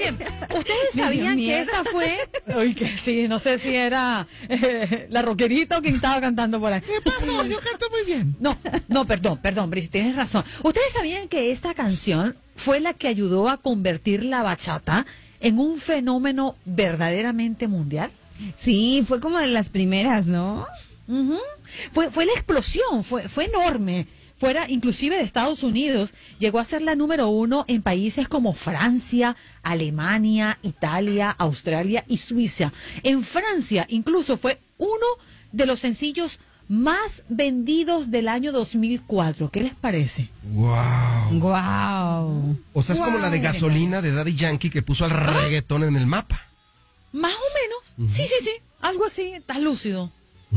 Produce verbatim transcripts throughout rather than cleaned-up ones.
Miren, ustedes sabían que esa fue, uy, que sí, no sé si era eh, la rockerita o quien estaba cantando por ahí. ¿Qué pasó? Yo canto muy bien. No, no, perdón, perdón, Brice, tienes razón. ¿Ustedes sabían que esta canción fue la que ayudó a convertir la bachata en un fenómeno verdaderamente mundial? Sí, fue como de las primeras, ¿no? Uh-huh. Fue, fue la explosión, fue, fue enorme. Fuera inclusive de Estados Unidos, llegó a ser la número uno en países como Francia, Alemania, Italia, Australia y Suiza. En Francia incluso fue uno de los sencillos más vendidos del año dos mil cuatro. ¿Qué les parece? Wow. Wow. O sea, es Wow. como la de Gasolina de Daddy Yankee que puso al reggaetón en el mapa. Más o menos. Uh-huh. Sí, sí, sí. Algo así. Estás lúcido.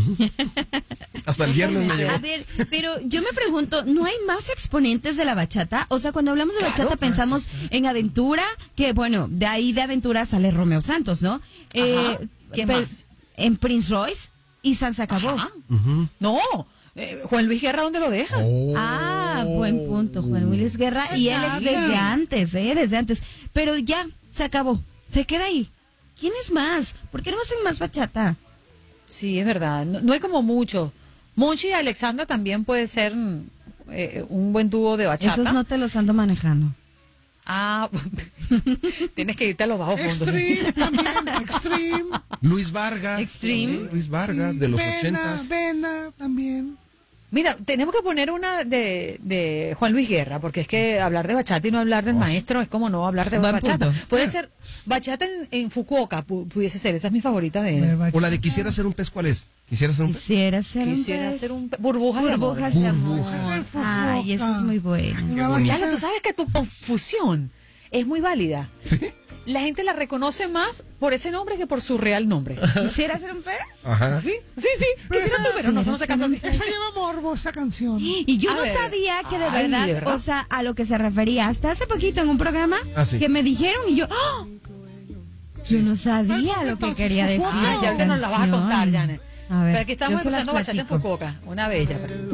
Hasta el viernes me llegó. A ver, pero yo me pregunto, ¿no hay más exponentes de la bachata? O sea, cuando hablamos de bachata claro, pensamos sí, sí. en aventura, que bueno, de ahí de aventura sale Romeo Santos, ¿no? Eh, ¿Qué pe- más? En Prince Royce y San se acabó. Uh-huh. No, eh, Juan Luis Guerra, ¿dónde lo dejas? Oh. Ah, buen punto, Juan Luis Guerra. Y él es desde antes, ¿eh? Desde antes. Pero ya, se acabó. Se queda ahí. ¿Quién es más? ¿Por qué no hacen más bachata? Sí, es verdad. No, no hay como mucho. Monchi y Alexandra también puede ser eh, un buen dúo de bachata. Esos no te los ando manejando. Ah, tienes que irte a los bajos fondos. Extreme también, Extreme. Luis Vargas. Extreme. ¿Sí? Luis Vargas, de los Vena, ochentas. Vena también. Mira, tenemos que poner una de, de Juan Luis Guerra, porque es que hablar de bachata y no hablar del oh, maestro es como no hablar de buen bachata. Punto. Puede ser bachata en, en Fukuoka, pu- pudiese ser, esa es mi favorita de él. O la de Quisiera ser un pez, ¿cuál es? Quisiera ser un pez. Quisiera ser Quisiera un pez. ser un pe- burbujas, Burbujas de de amor. amor. Burbujas. Ay, eso es muy bueno. Claro, tú sabes que tu confusión es muy válida. ¿Sí? La gente la reconoce más por ese nombre que por su real nombre. ¿Quisiera ser un pez? Ajá. Sí, sí, sí. Quisiera tú, pero no, no se casan. Esa lleva morbo, esa canción. Y yo A no ver. sabía que de Ay, verdad, ¿de verdad? o sea, a lo que se refería. Hasta hace poquito en un programa Ah, sí. que me dijeron y yo, ¡oh! Yo no sabía lo que quería decir. Ah, ya ahorita nos la vas a contar, Janet. A ver, Pero aquí estamos yo se las escuchando bachata en platico. Fukuoka, una bella.